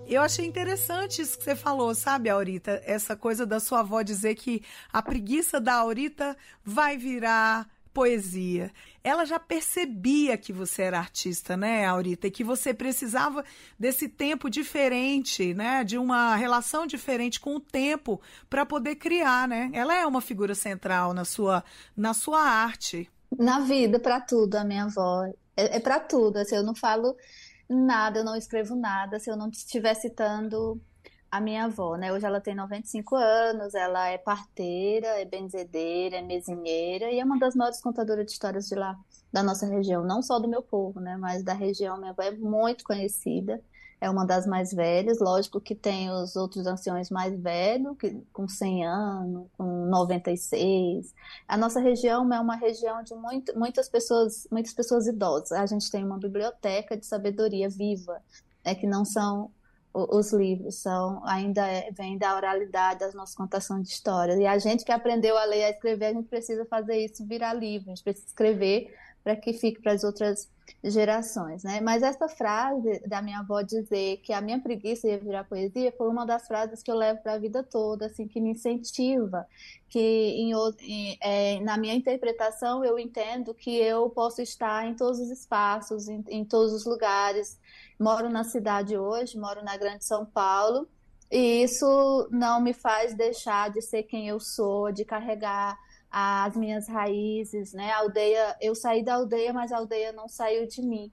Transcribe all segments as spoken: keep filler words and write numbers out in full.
Eu achei interessante isso que você falou, sabe, Aurita? Essa coisa da sua avó dizer que a preguiça da Aurita vai virar poesia. Ela já percebia que você era artista, né, Aurita? E que você precisava desse tempo diferente, né? De uma relação diferente com o tempo para poder criar, né? Ela é uma figura central na sua, na sua arte. Na vida, para tudo, a minha avó. É, é para tudo. Assim, eu não falo nada, eu não escrevo nada se eu não estiver citando a minha avó, né? Hoje ela tem noventa e cinco anos, ela é parteira, é benzedeira, é mesinheira e é uma das maiores contadoras de histórias de lá, da nossa região, não só do meu povo, né? Mas da região. Minha avó é muito conhecida, é uma das mais velhas. Lógico que tem os outros anciões mais velhos, que, com cem anos, com noventa e seis. A nossa região é uma região de muito, muitas pessoas, muitas pessoas idosas. A gente tem uma biblioteca de sabedoria viva, é que não são o- os livros, são ainda é, vem da oralidade, das nossas contações de histórias. E a gente que aprendeu a ler e a escrever, a gente precisa fazer isso virar livro, a gente precisa escrever para que fique para as outras gerações, né? Mas essa frase da minha avó dizer que a minha preguiça ia virar poesia foi uma das frases que eu levo para a vida toda, assim, que me incentiva, que em, o- em- é, na minha interpretação eu entendo que eu posso estar em todos os espaços, em, em todos os lugares. Moro na cidade hoje, moro na Grande São Paulo, e isso não me faz deixar de ser quem eu sou, de carregar as minhas raízes, né? A aldeia, eu saí da aldeia, mas a aldeia não saiu de mim.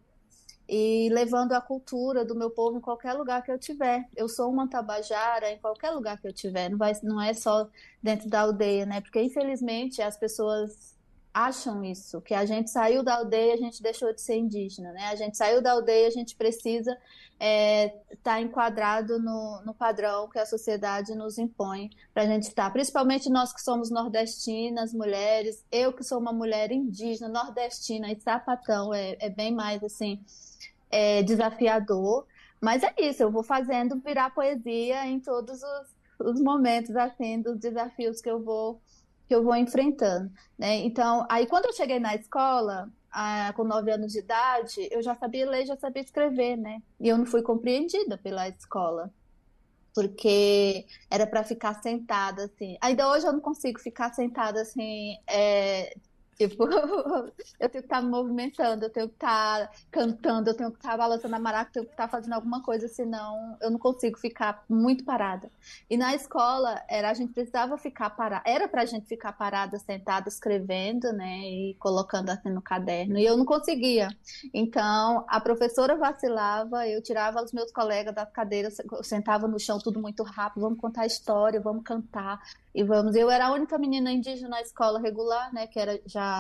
E levando a cultura do meu povo em qualquer lugar que eu tiver. Eu sou uma tabajara em qualquer lugar que eu tiver, não vai, não é só dentro da aldeia, né? Porque infelizmente as pessoas acham isso, que a gente saiu da aldeia, a gente deixou de ser indígena, né? A gente saiu da aldeia, a gente precisa estar enquadrado no, no padrão que a sociedade nos impõe para a gente estar, principalmente nós que somos nordestinas, mulheres, eu que sou uma mulher indígena, nordestina e sapatão, é, é bem mais assim, é, desafiador, mas é isso, eu vou fazendo virar poesia em todos os, os momentos assim dos desafios que eu vou que eu vou enfrentando, né? Então, aí quando eu cheguei na escola, ah, com nove anos de idade, eu já sabia ler, já sabia escrever, né? E eu não fui compreendida pela escola, porque era para ficar sentada assim. Ainda hoje eu não consigo ficar sentada assim, é, tipo, eu tenho que estar me movimentando, eu tenho que estar cantando, eu tenho que estar balançando a maraca, eu tenho que estar fazendo alguma coisa, senão eu não consigo ficar muito parada. E na escola era a gente precisava ficar parada, era para a gente ficar parada, sentada, escrevendo, né, e colocando assim no caderno, e eu não conseguia. Então, a professora vacilava, eu tirava os meus colegas das cadeiras, eu sentava no chão tudo muito rápido, vamos contar história, vamos cantar, e vamos. Eu era a única menina indígena na escola regular, né, que era já